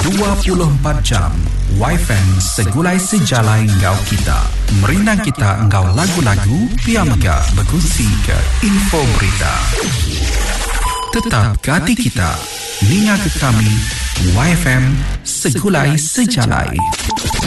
24 jam. YFM segulai sejalai ngau kita. Merinang kita engkau lagu-lagu, piamga berkongsi ke info berita. Tetap ke hati kita. Ninga ke kami, YFM segulai sejalai.